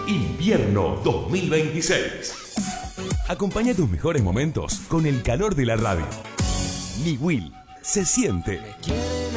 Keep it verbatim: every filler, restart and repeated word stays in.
Invierno dos mil veintiséis. Acompaña tus mejores momentos con el calor de la radio. Niwil se siente. Me quieren